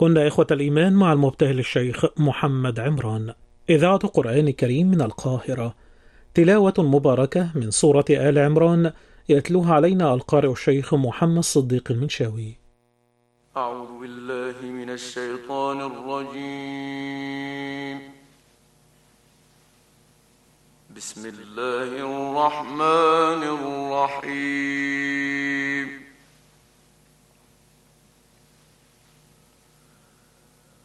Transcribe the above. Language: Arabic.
كنا إخوة الإيمان مع المبتهل الشيخ محمد عمران. إذاعة قرآن كريم من القاهرة، تلاوة مباركة من سورة آل عمران، يتلوها علينا القارئ الشيخ محمد صديق المنشاوي. أعوذ بالله من الشيطان الرجيم. بسم الله الرحمن الرحيم.